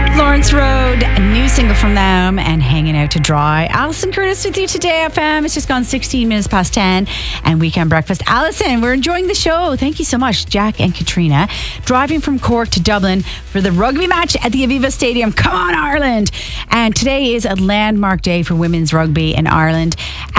Lawrence Road, a new single from them, and Hanging Out to Dry. Alison Curtis with you today, FM. It's just gone 16 minutes past 10, and Weekend Breakfast. Alison, we're enjoying the show. Thank you so much, Jack and Katrina. Driving from Cork to Dublin for the rugby match at the Aviva Stadium. Come on, Ireland! And today is a landmark day for women's rugby in Ireland,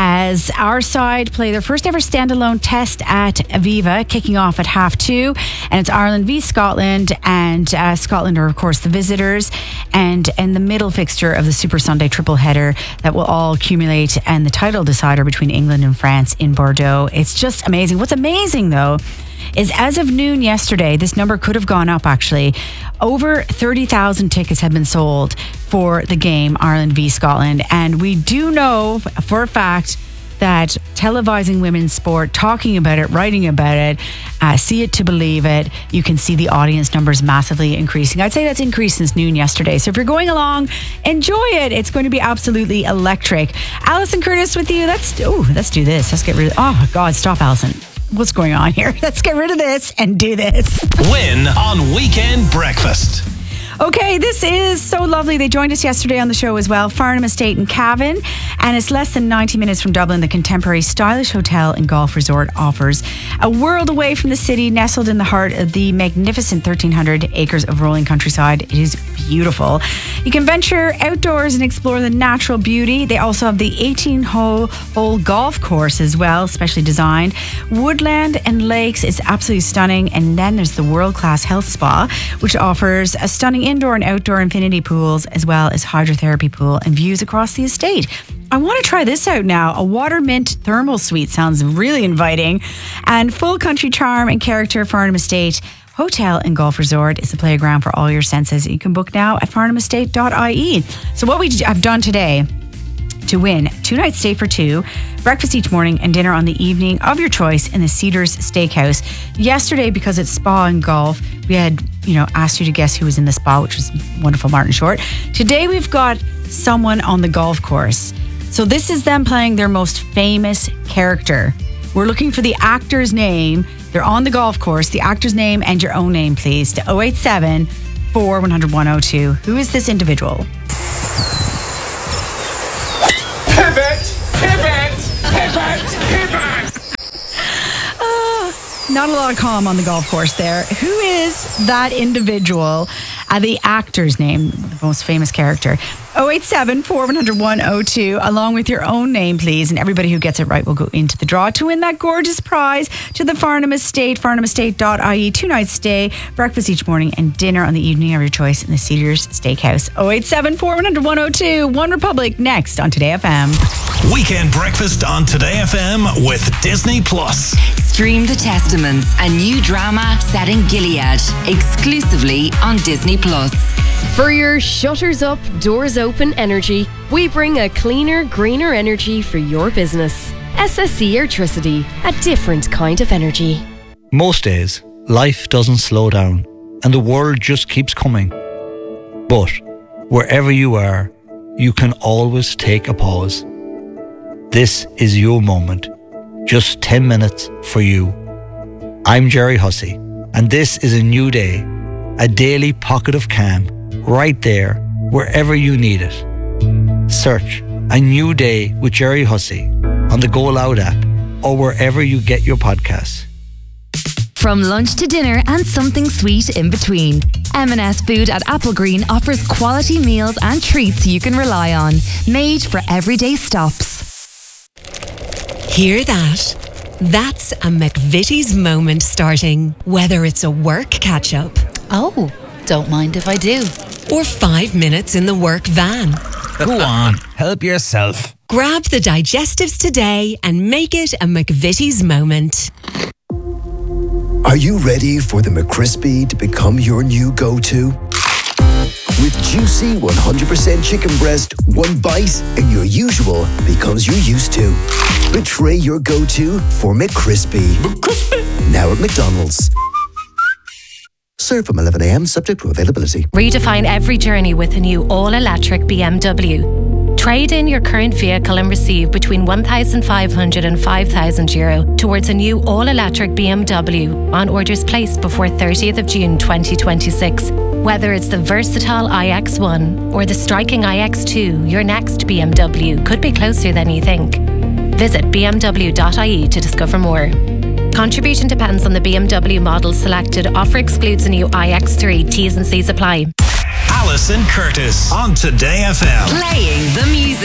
as our side play their first ever standalone test at Aviva, kicking off at 2:30. And it's Ireland v Scotland, and Scotland are, of course, the visitors. And the middle fixture of the Super Sunday triple header that will all accumulate, and the title decider between England and France in Bordeaux. It's just amazing. What's amazing, though, is as of noon yesterday, this number could have gone up actually. Over 30,000 tickets have been sold for the game Ireland v Scotland. And we do know for a fact that televising women's sport, talking about it, writing about it, see it to believe it, you can see the audience numbers massively increasing. I'd say that's increased since noon yesterday. So if you're going along, enjoy it. It's going to be absolutely electric. Alison Curtis with you. Let's do this. Let's get rid of... Oh, God, stop, Alison. What's going on here? Let's get rid of this and do this. Win on Weekend Breakfast. Okay, this is so lovely. They joined us yesterday on the show as well. Farnham Estate in Cavan, and it's less than 90 minutes from Dublin. The contemporary stylish hotel and golf resort offers a world away from the city, nestled in the heart of the magnificent 1,300 acres of rolling countryside. It is beautiful. You can venture outdoors and explore the natural beauty. They also have the 18-hole golf course as well, specially designed. Woodland and lakes is absolutely stunning. And then there's the world-class health spa, which offers a stunning indoor and outdoor infinity pools, as well as hydrotherapy pool and views across the estate. I want to try this out now. A water mint thermal suite sounds really inviting. And full country charm and character. Farnham Estate Hotel and Golf Resort is the playground for all your senses. You can book now at farnhamestate.ie. So what we have done today to win 2-night stay for two, breakfast each morning and dinner on the evening of your choice in the Cedars Steakhouse. Yesterday, because it's spa and golf, we had, asked you to guess who was in the spa, which was wonderful, Martin Short. Today we've got someone on the golf course. So this is them playing their most famous character. We're looking for the actor's name. They're on the golf course. The actor's name and your own name, please, to 087 4100 102. Who is this individual? Pivot! Not a lot of calm on the golf course there. Who is that individual? The actor's name, the most famous character. 087 4100 102, along with your own name, please. And everybody who gets it right will go into the draw to win that gorgeous prize to the Farnham Estate, farnhamestate.ie, 2-night stay, breakfast each morning and dinner on the evening of your choice in the Cedars Steakhouse. 087 4100 102. One Republic next on Today FM. Weekend Breakfast on Today FM with Disney Plus. Stream The Testaments, a new drama set in Gilead, exclusively on Disney Plus. For your shutters up, doors open energy, we bring a cleaner, greener energy for your business. SSE Airtricity, a different kind of energy. Most days, life doesn't slow down and the world just keeps coming. But wherever you are, you can always take a pause. This is your moment. Just 10 minutes for you. I'm Jerry Hussey, and this is a new day, a daily pocket of calm, right there, wherever you need it. Search A New Day with Jerry Hussey on the Go Loud app or wherever you get your podcasts. From lunch to dinner and something sweet in between, M&S Food at Applegreen offers quality meals and treats you can rely on, made for everyday stops. Hear that? That's a McVitie's moment starting, whether it's a work catch-up. Oh, don't mind if I do. Or 5 minutes in the work van. Go on, help yourself. Grab the digestives today and make it a McVitie's moment. Are you ready for the McCrispy to become your new go-to? With juicy 100% chicken breast, one bite and your usual becomes your used to. Betray your go-to for McCrispy. McCrispy. Now at McDonald's. Served from 11 a.m. subject to availability. Redefine every journey with a new all-electric BMW. Trade in your current vehicle and receive between €1,500 and €5,000 towards a new all-electric BMW on orders placed before 30th of June 2026. Whether it's the versatile iX1 or the striking iX2, your next BMW could be closer than you think. Visit bmw.ie to discover more. Contribution depends on the BMW model selected. Offer excludes the new iX3. T's and C's apply. Alison Curtis on Today FM. Playing the music.